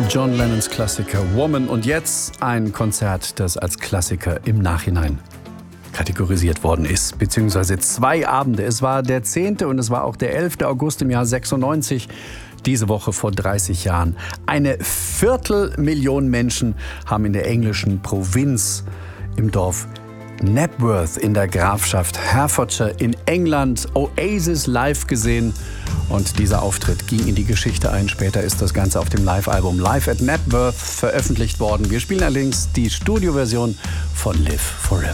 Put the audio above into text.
John Lennons Klassiker Woman und jetzt ein Konzert, das als Klassiker im Nachhinein kategorisiert worden ist, beziehungsweise 2 Abende. Es war der 10. und es war auch der 11. August im Jahr 96, diese Woche vor 30 Jahren. 250.000 Menschen haben in der englischen Provinz im Dorf Knapworth in der Grafschaft Hertfordshire in England Oasis live gesehen. Und dieser Auftritt ging in die Geschichte ein. Später ist das Ganze auf dem Live-Album Live at Knapworth veröffentlicht worden. Wir spielen allerdings die Studioversion von Live Forever.